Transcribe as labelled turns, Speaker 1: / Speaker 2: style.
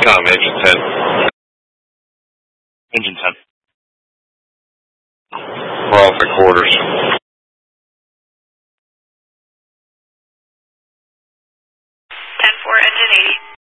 Speaker 1: Engine 10.
Speaker 2: Engine 10.
Speaker 1: We're off at quarters.
Speaker 3: 10-4, engine 80.